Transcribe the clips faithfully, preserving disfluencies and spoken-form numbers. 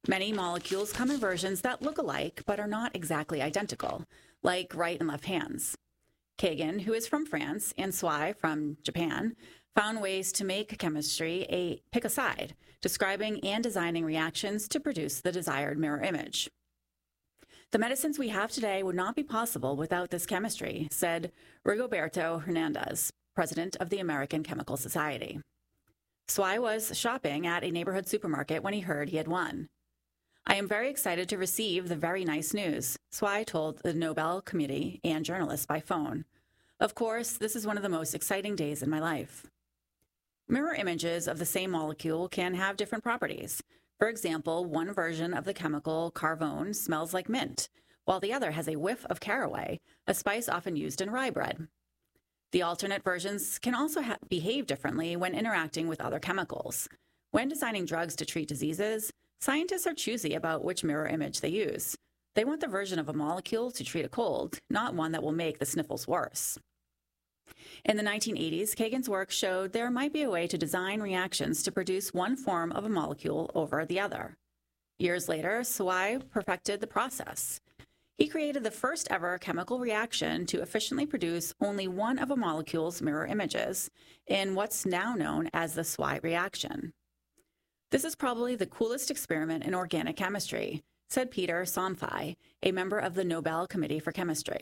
Many molecules come in versions that look alike but are not exactly identical, like right and left hands. Kagan, who is from France, and Swai from Japan, found ways to make chemistry a pick a side, describing and designing reactions to produce the desired mirror image. The medicines we have today would not be possible without this chemistry, said Rigoberto Hernandez, president of the American Chemical Society. Swai was shopping at a neighborhood supermarket when he heard he had won. I am very excited to receive the very nice news, Swai told the Nobel Committee and journalists by phone. Of course, this is one of the most exciting days in my life. Mirror images of the same molecule can have different properties. For example, one version of the chemical carvone smells like mint, while the other has a whiff of caraway, a spice often used in rye bread. The alternate versions can also ha- behave differently when interacting with other chemicals. When designing drugs to treat diseases, scientists are choosy about which mirror image they use. They want the version of a molecule to treat a cold, not one that will make the sniffles worse. In the nineteen eighties, Kagan's work showed there might be a way to design reactions to produce one form of a molecule over the other. Years later, Swai perfected the process. He created the first ever chemical reaction to efficiently produce only one of a molecule's mirror images in what's now known as the Swai reaction. This is probably the coolest experiment in organic chemistry, said Peter Somfy, a member of the Nobel Committee for Chemistry.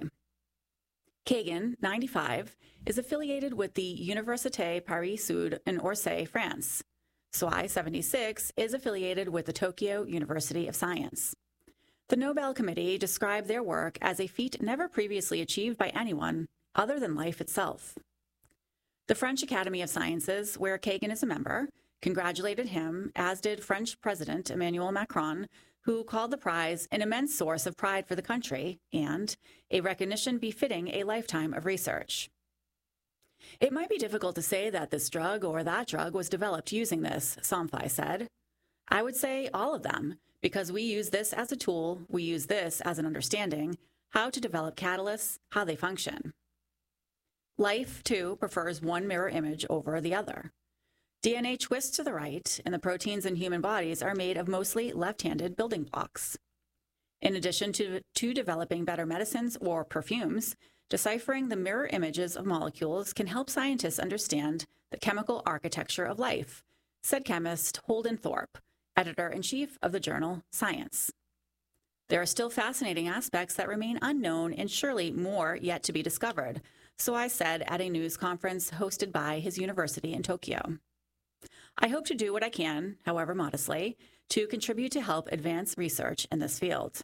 Kagan, ninety-five, is affiliated with the Université Paris-Sud in Orsay, France. Swai, seventy-six, is affiliated with the Tokyo University of Science. The Nobel Committee described their work as a feat never previously achieved by anyone other than life itself. The French Academy of Sciences, where Kagan is a member, congratulated him, as did French President Emmanuel Macron, who called the prize an immense source of pride for the country and a recognition befitting a lifetime of research. It might be difficult to say that this drug or that drug was developed using this, Somfy said. I would say all of them, because we use this as a tool, we use this as an understanding, how to develop catalysts, how they function. Life, too, prefers one mirror image over the other. D N A twists to the right, and the proteins in human bodies are made of mostly left-handed building blocks. In addition to, to developing better medicines or perfumes, deciphering the mirror images of molecules can help scientists understand the chemical architecture of life, said chemist Holden Thorpe, editor-in-chief of the journal Science. There are still fascinating aspects that remain unknown and surely more yet to be discovered, Swai said at a news conference hosted by his university in Tokyo. I hope to do what I can, however modestly, to contribute to help advance research in this field.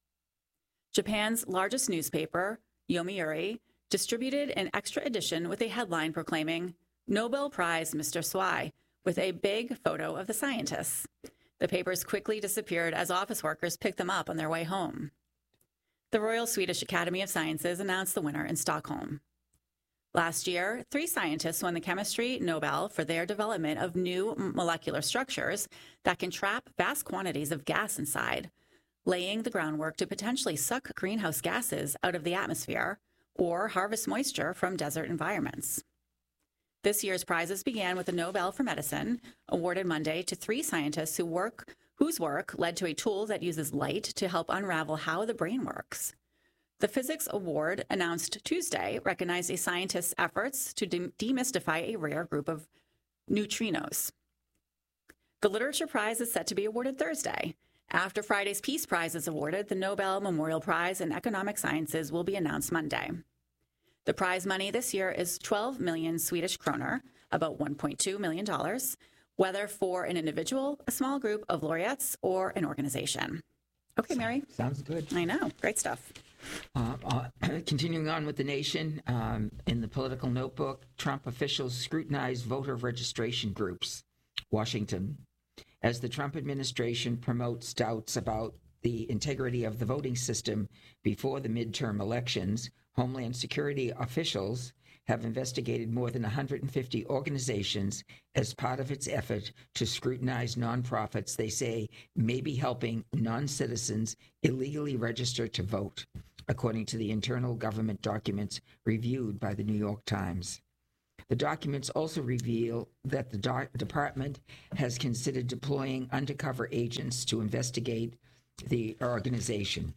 Japan's largest newspaper, Yomiuri, distributed an extra edition with a headline proclaiming, Nobel Prize Mister Swai, with a big photo of the scientists. The papers quickly disappeared as office workers picked them up on their way home. The Royal Swedish Academy of Sciences announced the winner in Stockholm. Last year, three scientists won the Chemistry Nobel for their development of new molecular structures that can trap vast quantities of gas inside, laying the groundwork to potentially suck greenhouse gases out of the atmosphere or harvest moisture from desert environments. This year's prizes began with the Nobel for Medicine, awarded Monday to three scientists who work, whose work led to a tool that uses light to help unravel how the brain works. The Physics Award, announced Tuesday, recognized a scientist's efforts to de- demystify a rare group of neutrinos. The Literature Prize is set to be awarded Thursday. After Friday's Peace Prize is awarded, the Nobel Memorial Prize in Economic Sciences will be announced Monday. The prize money this year is twelve million Swedish kroner, about one point two million dollars, whether for an individual, a small group of laureates, or an organization. Okay, Mary. Sounds good. I know. Great stuff. Uh, uh, continuing on with the nation, um, in the political notebook, Trump officials scrutinize voter registration groups. Washington. As the Trump administration promotes doubts about the integrity of the voting system before the midterm elections, Homeland Security officials have investigated more than one hundred fifty organizations as part of its effort to scrutinize nonprofits they say may be helping non-citizens illegally register to vote, according to the internal government documents reviewed by the New York Times. The documents also reveal that the do- department has considered deploying undercover agents to investigate the organization.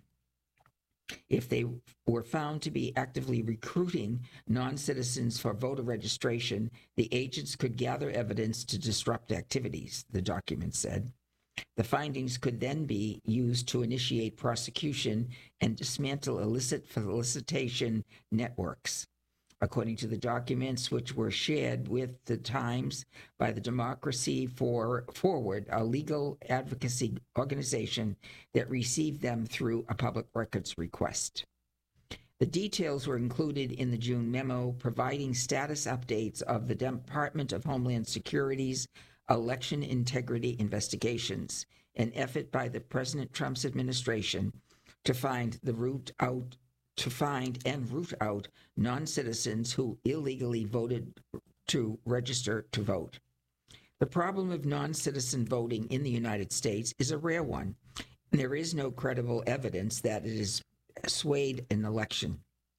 If they were found to be actively recruiting non-citizens for voter registration, the agents could gather evidence to disrupt activities, the document said. The findings could then be used to initiate prosecution and dismantle illicit solicitation networks. According to the documents, which were shared with the Times by the Democracy for Forward, a legal advocacy organization that received them through a public records request. The details were included in the June memo providing status updates of the Department of Homeland Security's election integrity investigations, an effort by the President Trump's administration to find the root out to find and root out non-citizens who illegally voted to register to vote. The problem of non-citizen voting in the United States is a rare one. There is no credible evidence that it has swayed an election.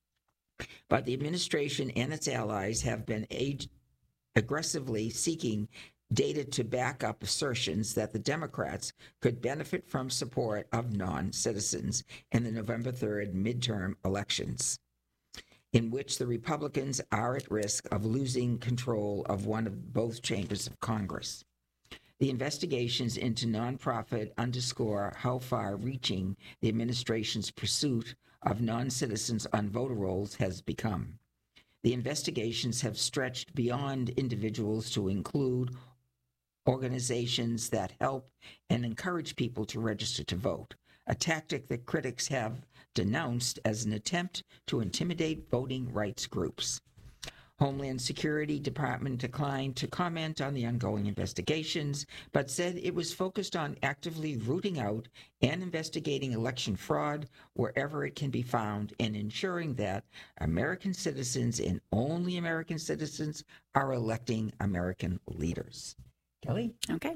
But the administration and its allies have been ag- aggressively seeking data to back up assertions that the Democrats could benefit from support of non-citizens in the November third midterm elections, in which the Republicans are at risk of losing control of one of both chambers of Congress. The investigations into nonprofit underscore how far-reaching the administration's pursuit of non-citizens on voter rolls has become. The investigations have stretched beyond individuals to include organizations that help and encourage people to register to vote, a tactic that critics have denounced as an attempt to intimidate voting rights groups. Homeland Security Department declined to comment on the ongoing investigations, but said it was focused on actively rooting out and investigating election fraud wherever it can be found and ensuring that American citizens and only American citizens are electing American leaders. Kelly? Okay.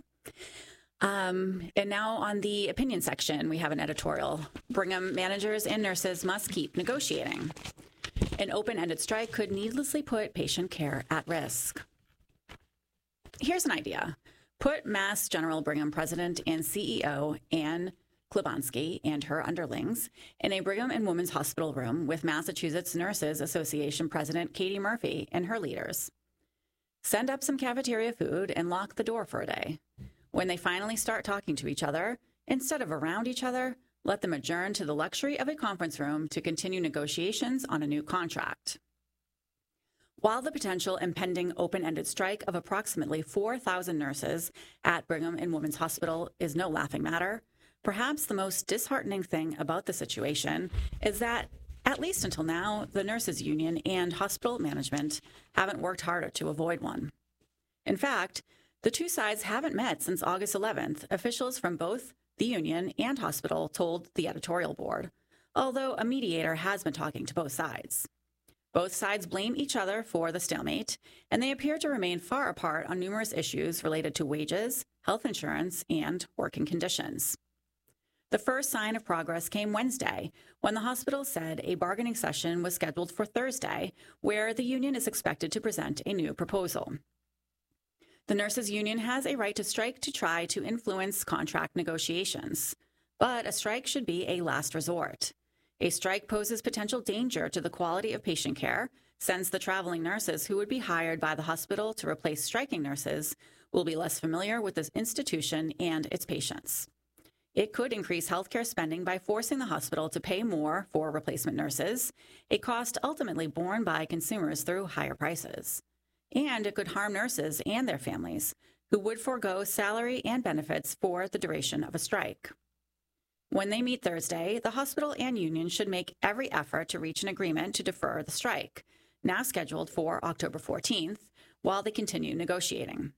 Um, and now on the opinion section, we have an editorial. Brigham managers and nurses must keep negotiating. An open-ended strike could needlessly put patient care at risk. Here's an idea. Put Mass General Brigham President and C E O Anne Klibanski and her underlings in a Brigham and Women's Hospital room with Massachusetts Nurses Association President Katie Murphy and her leaders. Send up some cafeteria food and lock the door for a day. When they finally start talking to each other, instead of around each other, let them adjourn to the luxury of a conference room to continue negotiations on a new contract. While the potential impending open-ended strike of approximately four thousand nurses at Brigham and Women's Hospital is no laughing matter, perhaps the most disheartening thing about the situation is that, at least until now, the nurses' union and hospital management haven't worked harder to avoid one. In fact, the two sides haven't met since August eleventh, officials from both the union and hospital told the editorial board, although a mediator has been talking to both sides. Both sides blame each other for the stalemate, and they appear to remain far apart on numerous issues related to wages, health insurance, and working conditions. The first sign of progress came Wednesday, when the hospital said a bargaining session was scheduled for Thursday, where the union is expected to present a new proposal. The nurses' union has a right to strike to try to influence contract negotiations, but a strike should be a last resort. A strike poses potential danger to the quality of patient care, since the traveling nurses who would be hired by the hospital to replace striking nurses will be less familiar with this institution and its patients. It could increase healthcare spending by forcing the hospital to pay more for replacement nurses, a cost ultimately borne by consumers through higher prices. And it could harm nurses and their families, who would forego salary and benefits for the duration of a strike. When they meet Thursday, the hospital and union should make every effort to reach an agreement to defer the strike, now scheduled for October fourteenth, while they continue negotiating.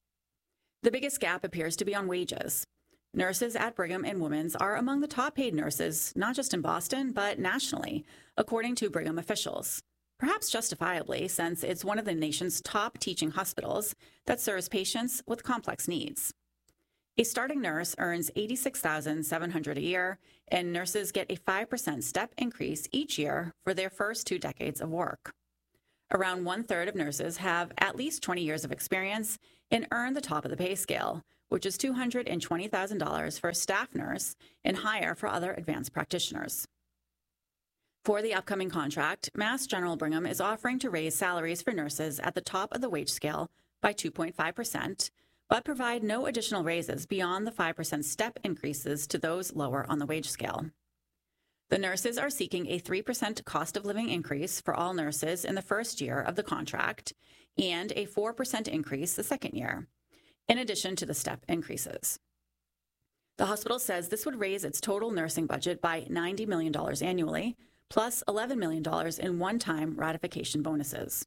The biggest gap appears to be on wages. Nurses at Brigham and Women's are among the top paid nurses, not just in Boston, but nationally, according to Brigham officials. Perhaps justifiably, since it's one of the nation's top teaching hospitals that serves patients with complex needs. A starting nurse earns eighty-six thousand seven hundred dollars a year, and nurses get a five percent step increase each year for their first two decades of work. Around one third of nurses have at least twenty years of experience and earn the top of the pay scale, which is two hundred twenty thousand dollars for a staff nurse and higher for other advanced practitioners. For the upcoming contract, Mass General Brigham is offering to raise salaries for nurses at the top of the wage scale by two point five percent, but provide no additional raises beyond the five percent step increases to those lower on the wage scale. The nurses are seeking a three percent cost of living increase for all nurses in the first year of the contract and a four percent increase the second year, in addition to the step increases. The hospital says this would raise its total nursing budget by ninety million dollars annually, plus eleven million dollars in one-time ratification bonuses.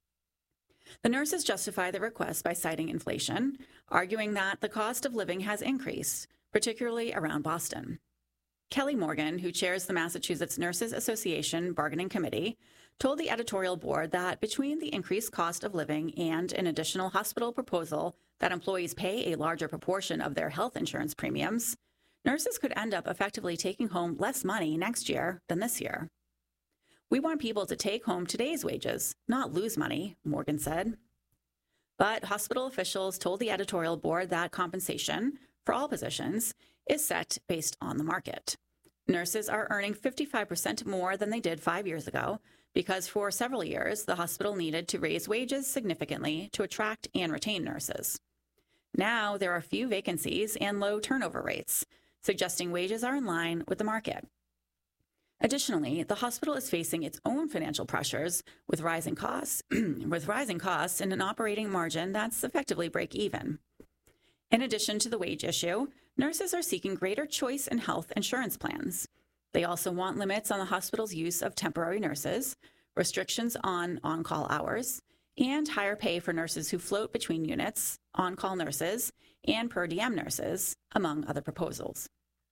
The nurses justify the request by citing inflation, arguing that the cost of living has increased, particularly around Boston. Kelly Morgan, who chairs the Massachusetts Nurses Association Bargaining Committee, told the editorial board that between the increased cost of living and an additional hospital proposal that employees pay a larger proportion of their health insurance premiums, nurses could end up effectively taking home less money next year than this year. We want people to take home today's wages, not lose money, Morgan said. But hospital officials told the editorial board that compensation, for all positions, is set based on the market. Nurses are earning fifty-five percent more than they did five years ago because for several years, the hospital needed to raise wages significantly to attract and retain nurses. Now there are few vacancies and low turnover rates, suggesting wages are in line with the market. Additionally, the hospital is facing its own financial pressures with rising costs, with rising costs and an operating margin that's effectively break even. In addition to the wage issue, nurses are seeking greater choice in health insurance plans. They also want limits on the hospital's use of temporary nurses, restrictions on on-call hours, and higher pay for nurses who float between units, on-call nurses, and per diem nurses, among other proposals.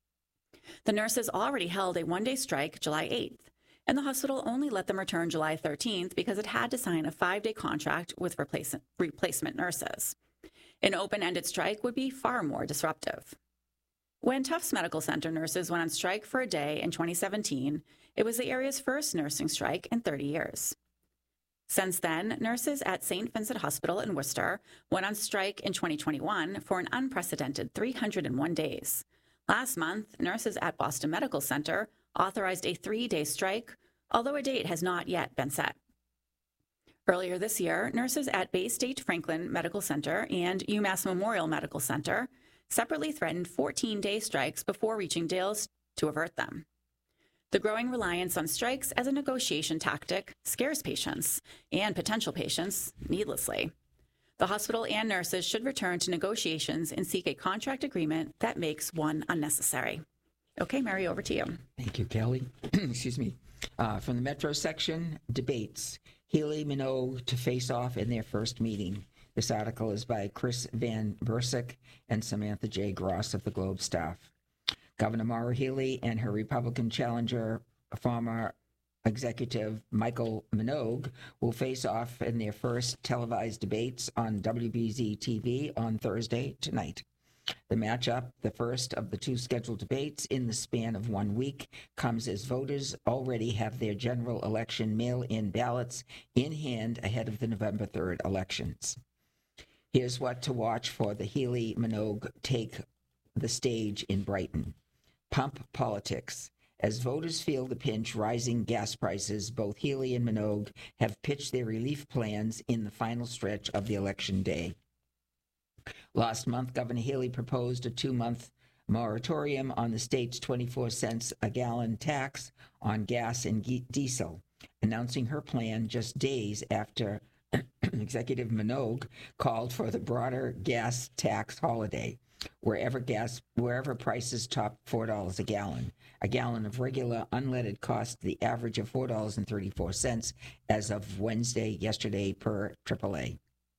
The nurses already held a one-day strike July eighth, and the hospital only let them return July thirteenth because it had to sign a five-day contract with replace- replacement nurses. An open-ended strike would be far more disruptive. When Tufts Medical Center nurses went on strike for a day in twenty seventeen, it was the area's first nursing strike in thirty years. Since then, nurses at Saint Vincent Hospital in Worcester went on strike in twenty twenty-one for an unprecedented three hundred one days. Last month, nurses at Boston Medical Center authorized a three-day strike, although a date has not yet been set. Earlier this year, nurses at Bay State Franklin Medical Center and UMass Memorial Medical Center separately threatened fourteen-day strikes before reaching deals to avert them. The growing reliance on strikes as a negotiation tactic scares patients and potential patients needlessly. The hospital and nurses should return to negotiations and seek a contract agreement that makes one unnecessary. Okay, Mary, over to you. Thank you, Kelly. Excuse me. Uh, from the Metro section, debates. Healy Minogue to face off in their first meeting. This article is by Chris Van Bursick and Samantha J. Gross of the Globe staff. Governor Maura Healey and her Republican challenger, former executive Michael Minogue, will face off in their first televised debates on W B Z T V on Thursday tonight. The matchup, the first of the two scheduled debates in the span of one week, comes as voters already have their general election mail-in ballots in hand ahead of the November third elections. Here's what to watch for the Healey-Minogue take the stage in Brighton. Pump politics. As voters feel the pinch rising gas prices, both Healey and Minogue have pitched their relief plans in the final stretch of the election day. Last month, Governor Healey proposed a two-month moratorium on the state's twenty-four cents a gallon tax on gas and diesel, announcing her plan just days after Executive Minogue called for the broader gas tax holiday, wherever gas, wherever prices top four dollars a gallon. A gallon of regular unleaded cost the average of four dollars and thirty-four cents as of Wednesday, yesterday, per triple A.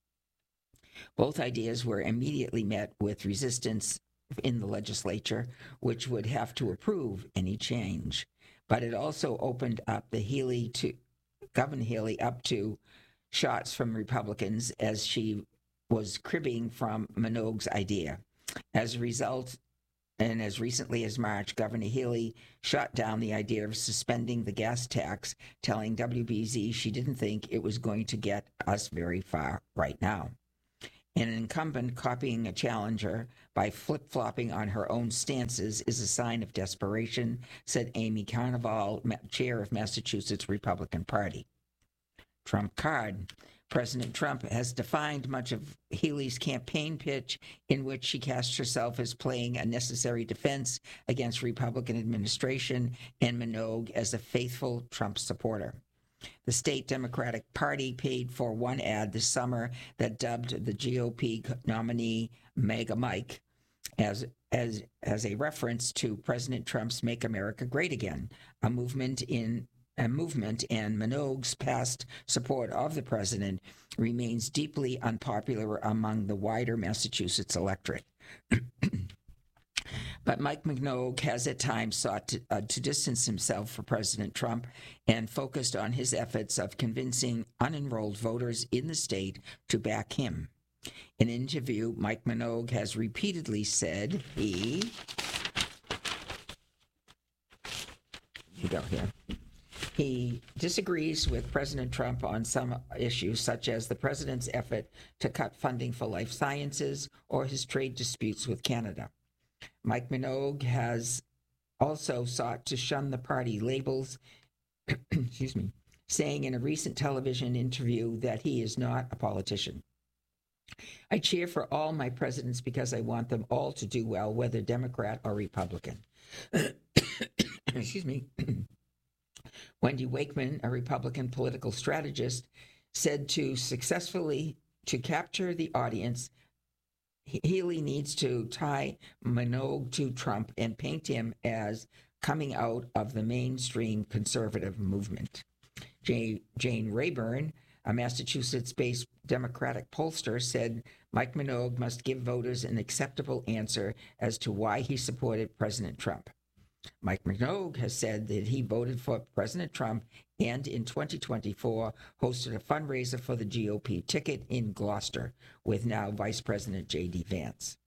Both ideas were immediately met with resistance in the legislature, which would have to approve any change. But it also opened up the Healey to Governor Healey up to shots from Republicans as she was cribbing from Minogue's idea. As a result, and as recently as March, Governor Healey shot down the idea of suspending the gas tax, telling W B Z she didn't think it was going to get us very far right now. An incumbent copying a challenger by flip-flopping on her own stances is a sign of desperation, said Amy Carnival, chair of Massachusetts Republican Party. Trump card. President Trump has defined much of Healey's campaign pitch, in which she cast herself as playing a necessary defense against Republican administration and Minogue as a faithful Trump supporter. The state Democratic Party paid for one ad this summer that dubbed the G O P nominee Mega Mike as as as a reference to President Trump's Make America Great Again, a movement in a movement, and Minogue's past support of the president remains deeply unpopular among the wider Massachusetts electorate. But Mike Minogue has at times sought to, uh, to distance himself from President Trump and focused on his efforts of convincing unenrolled voters in the state to back him. In an interview, Mike Minogue has repeatedly said he... You go here. He disagrees with President Trump on some issues, such as the president's effort to cut funding for life sciences or his trade disputes with Canada. Mike Minogue has also sought to shun the party labels, excuse me, saying in a recent television interview that he is not a politician. I cheer for all my presidents because I want them all to do well, whether Democrat or Republican. Excuse me. Wendy Wakeman, a Republican political strategist, said to successfully to capture the audience, Healey needs to tie Minogue to Trump and paint him as coming out of the mainstream conservative movement. Jane, Jane Rayburn, a Massachusetts-based Democratic pollster, said Mike Minogue must give voters an acceptable answer as to why he supported President Trump. Mike Minogue has said that he voted for President Trump and in twenty twenty-four hosted a fundraiser for the G O P ticket in Gloucester with now Vice President J D Vance.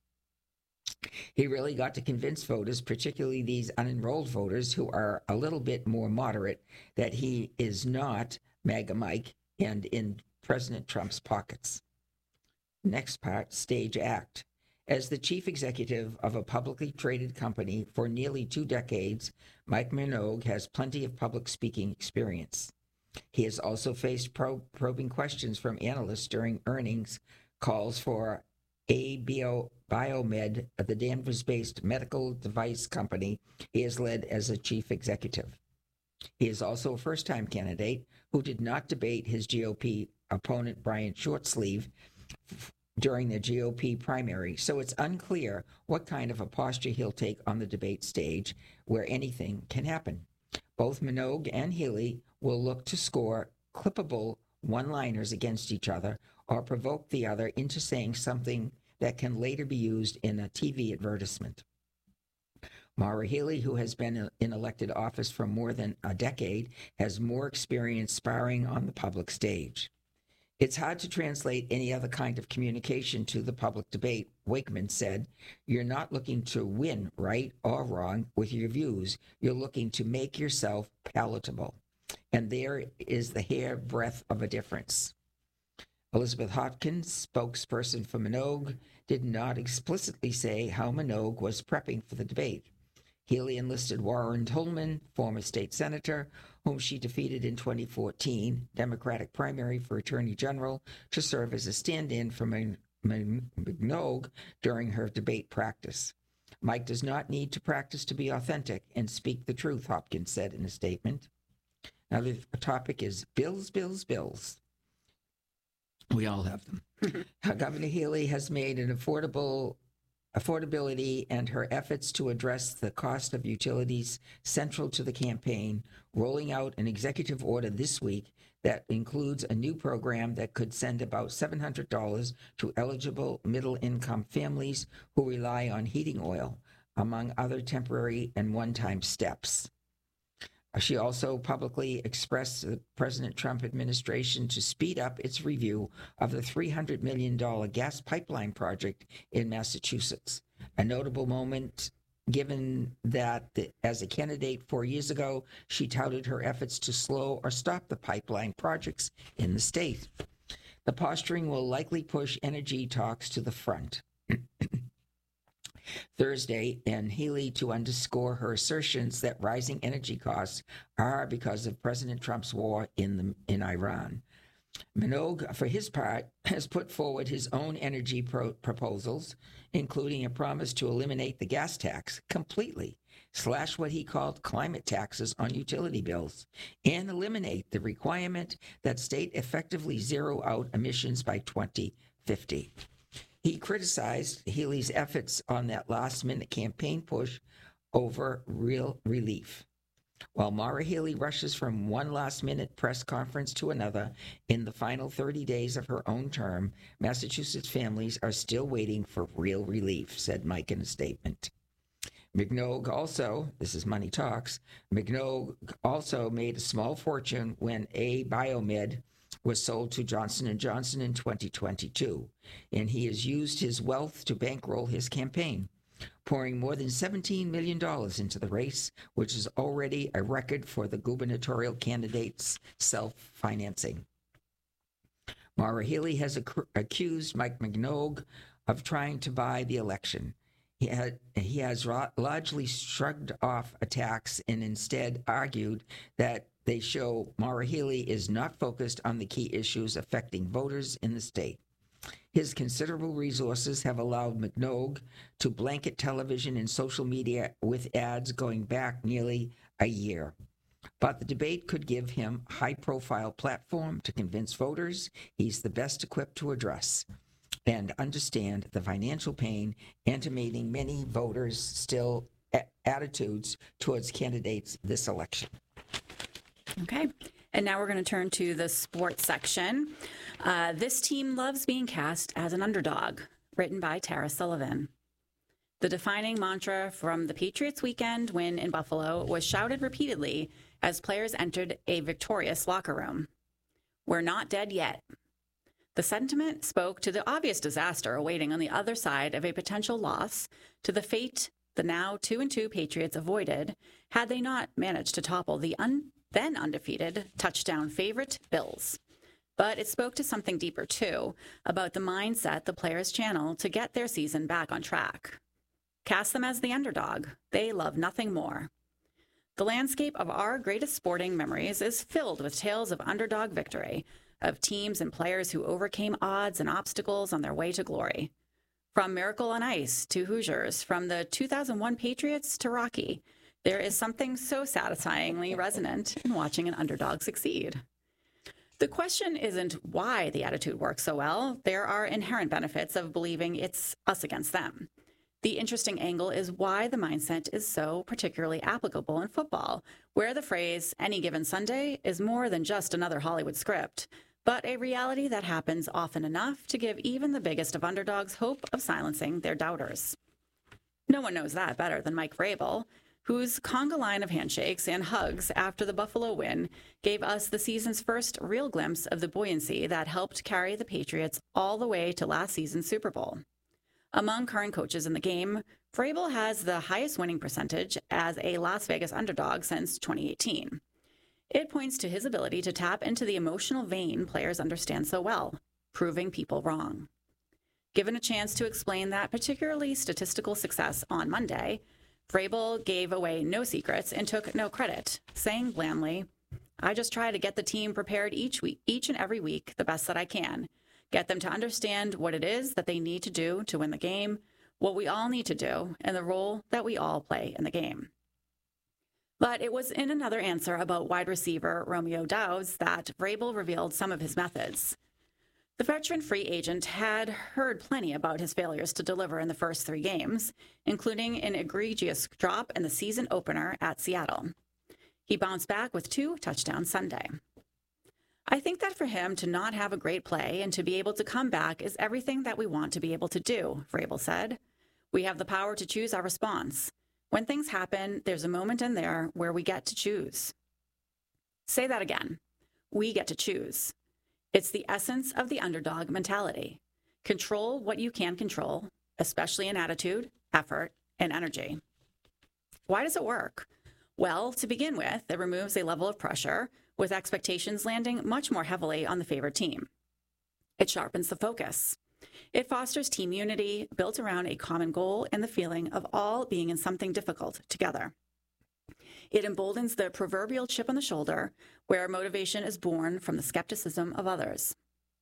He really got to convince voters, particularly these unenrolled voters who are a little bit more moderate, that he is not MAGA Mike and in President Trump's pockets. Next part, stage act. As the chief executive of a publicly traded company for nearly two decades, Mike Minogue has plenty of public speaking experience. He has also faced prob- probing questions from analysts during earnings calls for A B O Biomed, the Danvers-based medical device company he has led as a chief executive. He is also a first-time candidate who did not debate his G O P opponent Brian Shortsleeve during the G O P primary, so it's unclear what kind of a posture he'll take on the debate stage, where anything can happen. Both Minogue and Healey will look to score clippable one-liners against each other or provoke the other into saying something that can later be used in a T V advertisement. Maura Healey, who has been in elected office for more than a decade, has more experience sparring on the public stage. It's hard to translate any other kind of communication to the public debate, Wakeman said. You're not looking to win right or wrong with your views. You're looking to make yourself palatable. And there is the hair breadth of a difference. Elizabeth Hopkins, spokesperson for Minogue, did not explicitly say how Minogue was prepping for the debate. Healey enlisted Warren Tolman, former state senator, whom she defeated in twenty fourteen, Democratic primary for Attorney General, to serve as a stand-in for Minogue during her debate practice. Mike does not need to practice to be authentic and speak the truth, Hopkins said in a statement. Now the topic is bills, bills, bills. We all have them. Governor Healey has made an affordable affordability and her efforts to address the cost of utilities central to the campaign, rolling out an executive order this week that includes a new program that could send about seven hundred dollars to eligible middle-income families who rely on heating oil, among other temporary and one-time steps. She also publicly expressed the President Trump administration to speed up its review of the three hundred million dollars gas pipeline project in Massachusetts. A notable moment given that the, as a candidate four years ago, she touted her efforts to slow or stop the pipeline projects in the state. The posturing will likely push energy talks to the front Thursday, and Healey to underscore her assertions that rising energy costs are because of President Trump's war in the, in Iran. Minogue, for his part, has put forward his own energy pro- proposals, including a promise to eliminate the gas tax completely, slash what he called climate taxes on utility bills, and eliminate the requirement that state effectively zero out emissions by twenty fifty. He criticized Healey's efforts on that last-minute campaign push over real relief. While Maura Healey rushes from one last-minute press conference to another in the final thirty days of her own term, Massachusetts families are still waiting for real relief, said Mike in a statement. Minogue also, this is Money Talks, Minogue also made a small fortune when A Biomed was sold to Johnson and Johnson in twenty twenty-two, and he has used his wealth to bankroll his campaign, pouring more than seventeen million dollars into the race, which is already a record for the gubernatorial candidate's self-financing. Maura Healey has ac- accused Mike Minogue of trying to buy the election. He, had, he has ra- largely shrugged off attacks and instead argued that they show Maura Healey is not focused on the key issues affecting voters in the state. His considerable resources have allowed Minogue to blanket television and social media with ads going back nearly a year. But the debate could give him a high-profile platform to convince voters he's the best equipped to address and understand the financial pain animating many voters' still a- attitudes towards candidates this election. Okay. And now we're going to turn to the sports section. Uh, this team loves being cast as an underdog, written by Tara Sullivan. The defining mantra from the Patriots weekend win in Buffalo was shouted repeatedly as players entered a victorious locker room. We're not dead yet. The sentiment spoke to the obvious disaster awaiting on the other side of a potential loss, to the fate the now two and two Patriots avoided had they not managed to topple the un- then undefeated touchdown favorite Bills. But it spoke to something deeper, too, about the mindset the players channel to get their season back on track. Cast them as the underdog. They love nothing more. The landscape of our greatest sporting memories is filled with tales of underdog victory, of teams and players who overcame odds and obstacles on their way to glory. From Miracle on Ice to Hoosiers, from the two thousand one Patriots to Rocky, there is something so satisfyingly resonant in watching an underdog succeed. The question isn't why the attitude works so well. There are inherent benefits of believing it's us against them. The interesting angle is why the mindset is so particularly applicable in football, where the phrase, any given Sunday, is more than just another Hollywood script, but a reality that happens often enough to give even the biggest of underdogs hope of silencing their doubters. No one knows that better than Mike Vrabel, whose conga line of handshakes and hugs after the Buffalo win gave us the season's first real glimpse of the buoyancy that helped carry the Patriots all the way to last season's Super Bowl. Among current coaches in the game, Vrabel has the highest winning percentage as a Las Vegas underdog since twenty eighteen. It points to his ability to tap into the emotional vein players understand so well, proving people wrong. Given a chance to explain that particularly statistical success on Monday, Vrabel gave away no secrets and took no credit, saying blandly, I just try to get the team prepared each week, each and every week the best that I can, get them to understand what it is that they need to do to win the game, what we all need to do, and the role that we all play in the game. But it was in another answer about wide receiver Romeo Doubs that Vrabel revealed some of his methods. The veteran free agent had heard plenty about his failures to deliver in the first three games, including an egregious drop in the season opener at Seattle. He bounced back with two touchdowns Sunday. I think that for him to not have a great play and to be able to come back is everything that we want to be able to do, Vrabel said. We have the power to choose our response. When things happen, there's a moment in there where we get to choose. Say that again. We get to choose. It's the essence of the underdog mentality. Control what you can control, especially in attitude, effort, and energy. Why does it work? Well, to begin with, it removes a level of pressure, with expectations landing much more heavily on the favored team. It sharpens the focus. It fosters team unity built around a common goal and the feeling of all being in something difficult together. It emboldens the proverbial chip on the shoulder, where motivation is born from the skepticism of others.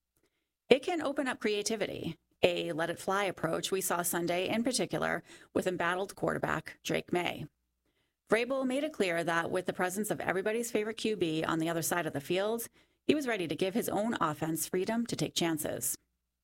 It can open up creativity, a let-it-fly approach we saw Sunday in particular with embattled quarterback Drake May. Vrabel made it clear that with the presence of everybody's favorite Q B on the other side of the field, he was ready to give his own offense freedom to take chances.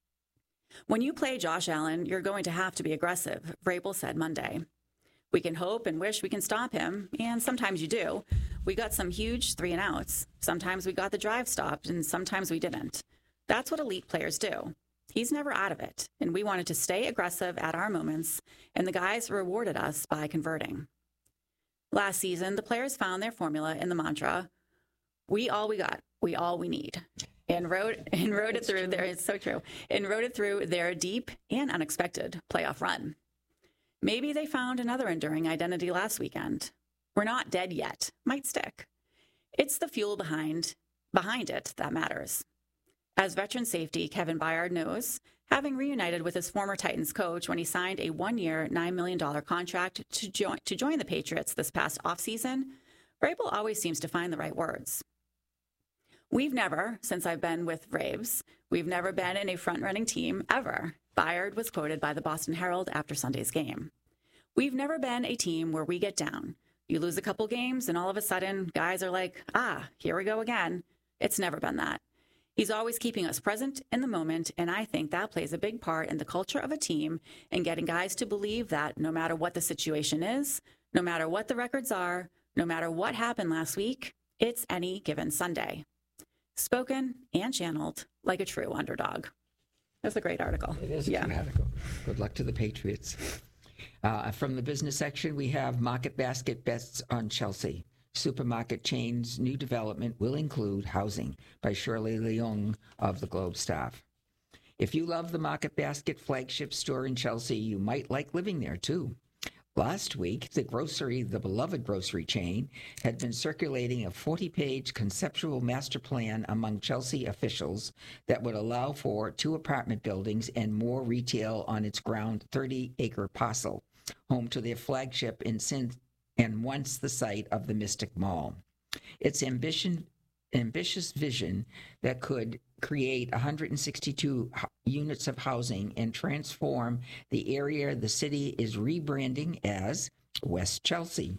When you play Josh Allen, you're going to have to be aggressive, Vrabel said Monday. We can hope and wish we can stop him, and sometimes you do. We got some huge three and outs. Sometimes we got the drive stopped, and sometimes we didn't. That's what elite players do. He's never out of it, and we wanted to stay aggressive at our moments, and the guys rewarded us by converting. Last season, the players found their formula in the mantra, we all we got, we all we need, and wrote and wrote it through their, it's so true, and wrote it through their deep and unexpected playoff run. Maybe they found another enduring identity last weekend. We're not dead yet, might stick. It's the fuel behind, behind it that matters. As veteran safety Kevin Byard knows, having reunited with his former Titans coach when he signed a one-year, nine million dollars contract to join, to join the Patriots this past offseason, Vrabel always seems to find the right words. We've never, since I've been with Braves, we've never been in a front-running team, ever, Byard was quoted by the Boston Herald after Sunday's game. We've never been a team where we get down. You lose a couple games, and all of a sudden, guys are like, ah, here we go again. It's never been that. He's always keeping us present in the moment, and I think that plays a big part in the culture of a team and getting guys to believe that no matter what the situation is, no matter what the records are, no matter what happened last week, it's any given Sunday. Spoken and channeled like a true underdog. That's a great article. It is a yeah. great article. Good luck to the Patriots. Uh, from the business section, we have Market Basket bets on Chelsea. Supermarket chain's new development will include housing by Shirley Leung of the Globe staff. If you love the Market Basket flagship store in Chelsea, you might like living there too. Last week, the grocery, the beloved grocery chain, had been circulating a forty-page conceptual master plan among Chelsea officials that would allow for two apartment buildings and more retail on its ground thirty-acre parcel, home to their flagship in Sin- and once the site of the Mystic Mall. Its ambition, ambitious vision that could create one hundred sixty-two units of housing and transform the area the city is rebranding as West Chelsea,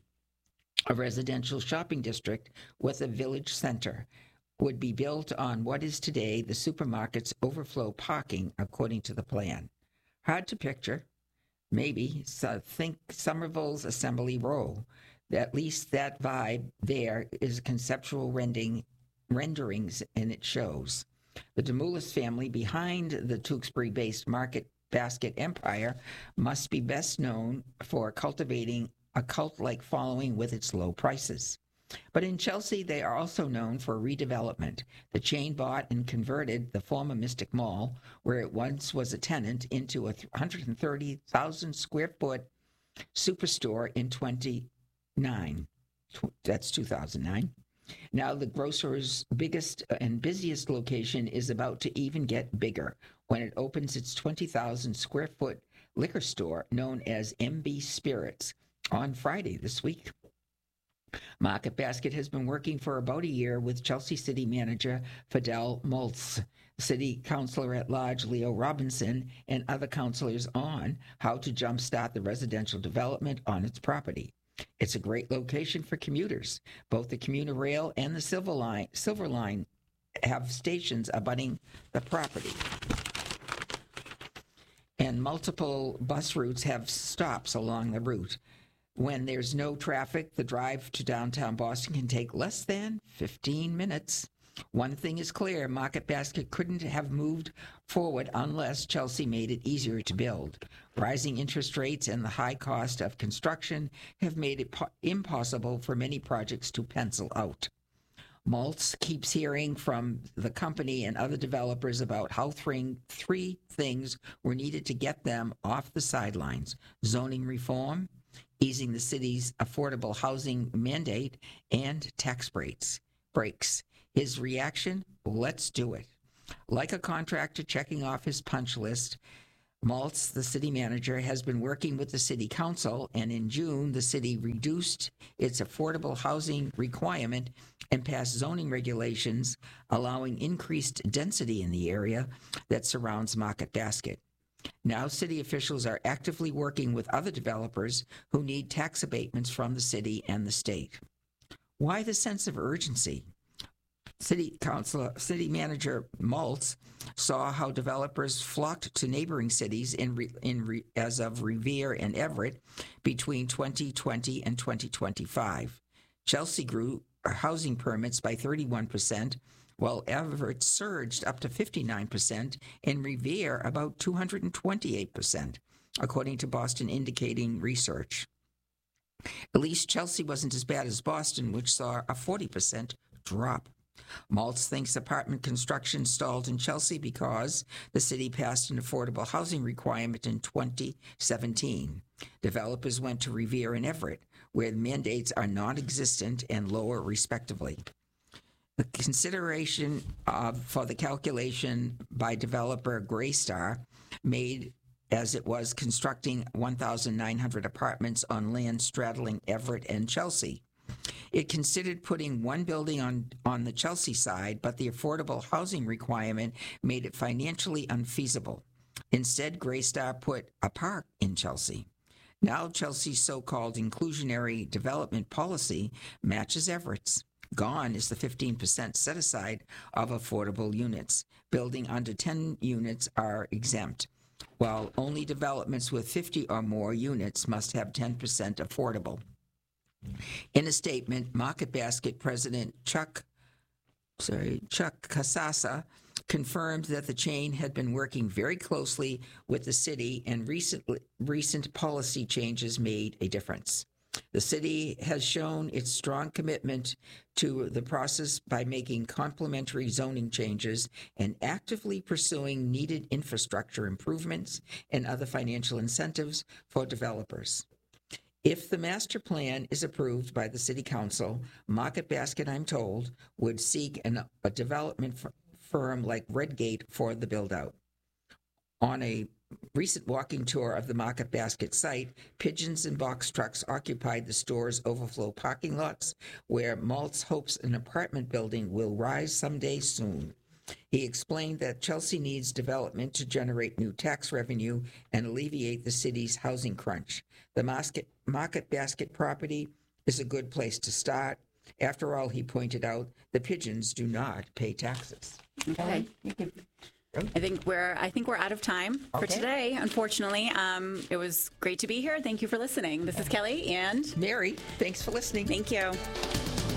a residential shopping district with a village center, would be built on what is today the supermarket's overflow parking, according to the plan. Hard to picture. Maybe, so think Somerville's Assembly Row. At least that vibe there is conceptual rendering, renderings, and it shows. The Demoulas family behind the Tewksbury-based Market Basket empire must be best known for cultivating a cult-like following with its low prices. But in Chelsea, they are also known for redevelopment. The chain bought and converted the former Mystic Mall, where it once was a tenant, into a one hundred thirty thousand square foot superstore in twenty-nine. That's two thousand nine. Now the grocer's biggest and busiest location is about to even get bigger when it opens its twenty thousand square foot liquor store known as M B Spirits on Friday this week. Market Basket has been working for about a year with Chelsea City Manager Fidel Moltz, City Councilor at Large Leo Robinson, and other councilors on how to jumpstart the residential development on its property. It's a great location for commuters. Both the commuter rail and the Silver Line, Silver Line have stations abutting the property. And multiple bus routes have stops along the route. When there's no traffic, the drive to downtown Boston can take less than fifteen minutes. One thing is clear, Market Basket couldn't have moved forward unless Chelsea made it easier to build. Rising interest rates and the high cost of construction have made it po- impossible for many projects to pencil out. Maltz keeps hearing from the company and other developers about how three, three things were needed to get them off the sidelines: zoning reform, easing the city's affordable housing mandate and tax breaks. breaks. His reaction, let's do it. Like a contractor checking off his punch list, Maltz, the city manager, has been working with the city council, and in June, the city reduced its affordable housing requirement and passed zoning regulations allowing increased density in the area that surrounds Market Basket. Now, city officials are actively working with other developers who need tax abatements from the city and the state. Why the sense of urgency? City Council, City Manager Maltz saw how developers flocked to neighboring cities in, re, in re, as of Revere and Everett between twenty twenty and twenty twenty-five. Chelsea grew housing permits by thirty-one percent, while Everett surged up to fifty-nine percent, and Revere about two hundred twenty-eight percent, according to Boston Indicating Research. At least Chelsea wasn't as bad as Boston, which saw a forty percent drop. Maltz thinks apartment construction stalled in Chelsea because the city passed an affordable housing requirement in twenty seventeen. Developers went to Revere and Everett, where the mandates are non-existent and lower respectively. The consideration of, for the calculation by developer Greystar, made as it was constructing one thousand nine hundred apartments on land straddling Everett and Chelsea. It considered putting one building on, on the Chelsea side, but the affordable housing requirement made it financially unfeasible. Instead, Greystar put a park in Chelsea. Now Chelsea's so-called inclusionary development policy matches Everett's. Gone is the fifteen percent set-aside of affordable units. Building under ten units are exempt, while only developments with fifty or more units must have ten percent affordable. In a statement, Market Basket President Chuck, sorry, Chuck Casasa confirmed that the chain had been working very closely with the city, and recent, recent policy changes made a difference. The city has shown its strong commitment to the process by making complementary zoning changes and actively pursuing needed infrastructure improvements and other financial incentives for developers. If the master plan is approved by the city council, Market Basket, I'm told, would seek an, a development f- firm like Redgate for the build-out. On a recent walking tour of the Market Basket site, pigeons and box trucks occupied the store's overflow parking lots, where Maltz hopes an apartment building will rise someday soon. He explained that Chelsea needs development to generate new tax revenue and alleviate the city's housing crunch. The Market, Market Basket property is a good place to start. After all, he pointed out, the pigeons do not pay taxes. Okay. I think we're I think we're out of time for Okay. today, unfortunately. Um, it was great to be here. Thank you for listening. This is Kelly and Mary, thanks for listening. thank you.